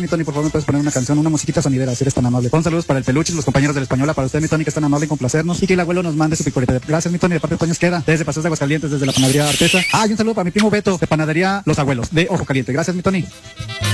mi Tony, por favor, me puedes poner una canción, una musiquita sonidera, si eres tan amable. Un saludos para el Peluche, los compañeros de la Española, para usted, mi Tony, que es tan amable en complacernos, y que el abuelo nos mande su picorita. Gracias, mi Tony, de parte de Toño Esqueda, desde Paseos de Aguascalientes, desde la panadería Artesa. Y un saludo para mi primo Beto, de panadería Los Abuelos, de Ojo Caliente. Gracias, mi Tony.